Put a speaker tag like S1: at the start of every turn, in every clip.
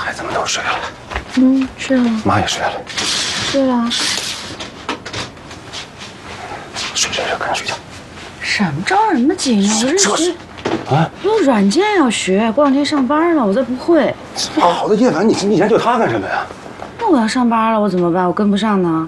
S1: 孩子们都睡了。
S2: 睡了。
S1: 妈也睡了。
S2: 睡了。
S1: 睡，赶紧睡觉。
S2: 什么着什么急呢？我这是
S1: 啊，
S2: 我软件要学，过两天上班了，我再不会。
S1: 好的，叶凡，你研究它干什么呀？
S2: 那我要上班了，我怎么办？我跟不上呢。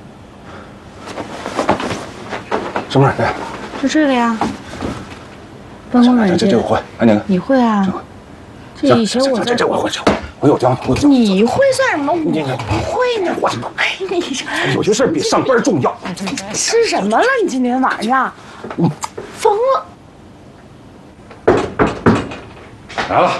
S1: 什么软件？
S2: 就这个呀。办公软件。
S1: 这我会。哎，那个
S2: 你会啊？这以前我在。
S1: 这我会，我有教。
S2: 你会算什么？我不会呢。
S1: 我怎么？
S2: 哎，你
S1: 有些事比上班重要。
S2: 吃什么了？你今天晚上？疯了。
S1: 来了。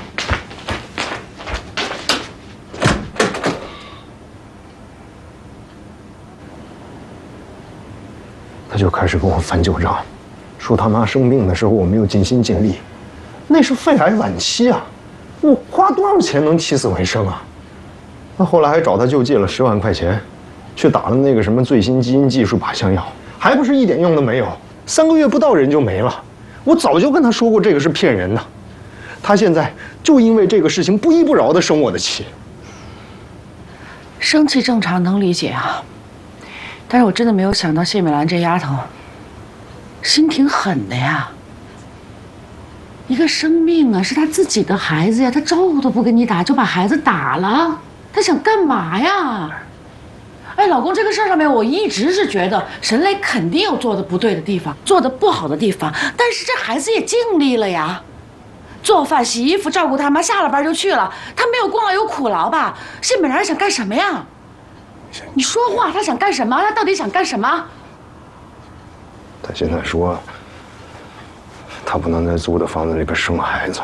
S3: 他就开始跟我翻旧账，说他妈生病的时候我没有尽心尽力，那是肺癌晚期啊，我花多少钱能起死回生啊？那后来还找他就借了10万块钱，去打了那个什么最新基因技术靶向药，还不是一点用都没有，3个月不到人就没了。我早就跟他说过这个是骗人的，他现在就因为这个事情不依不饶地生我的气。
S2: 生气正常，能理解啊。但是我真的没有想到谢美兰这丫头心挺狠的呀。一个生命啊，是她自己的孩子呀，她招呼都不跟你打就把孩子打了，她想干嘛呀？哎，老公，这个事儿上面我一直是觉得沈磊肯定有做的不对的地方，做的不好的地方，但是这孩子也尽力了呀。做饭、洗衣服、照顾他妈，下了班就去了，他没有功劳有苦劳吧？谢美兰想干什么呀？你说话，他想干什么？他到底想干什么？
S3: 他现在说，他不能在租的房子里边生孩子，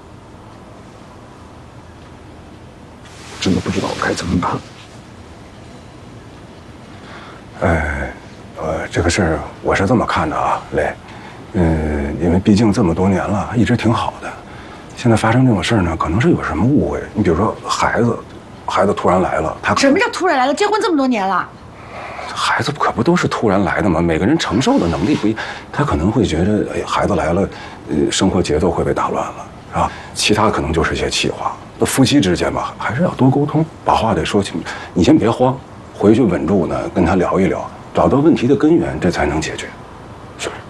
S3: 真的不知道该怎么办。
S1: 这个事儿我是这么看的啊，磊，因为毕竟这么多年了，一直挺好的，现在发生这种事儿呢，可能是有什么误会。你比如说孩子突然来了，他
S2: 什么叫突然来了？结婚这么多年了，
S1: 孩子可不都是突然来的吗？每个人承受的能力不一，他可能会觉得，哎，孩子来了，生活节奏会被打乱了，是吧？其他可能就是一些气话。那夫妻之间吧，还是要多沟通，把话得说清楚。你先别慌，回去稳住呢，跟他聊一聊，找到问题的根源，这才能解决。